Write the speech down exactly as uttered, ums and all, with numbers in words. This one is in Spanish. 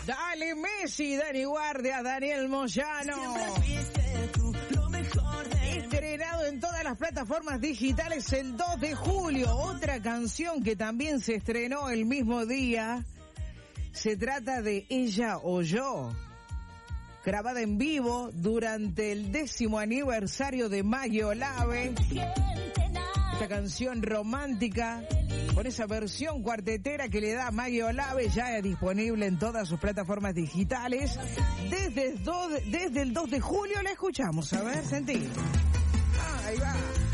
Dale Messi, Dani Guardia, Daniel Moyano. Estrenado en todas las plataformas digitales el dos de julio. Otra canción que también se estrenó el mismo día. Se trata de Ella o Yo, grabada en vivo durante el décimo aniversario de Maggie Olave. Esta canción romántica con esa versión cuartetera que le da Maggie Olave, ya es disponible en todas sus plataformas digitales. Desde el dos, desde el dos de julio la escuchamos. A ver, sentí. Ahí va.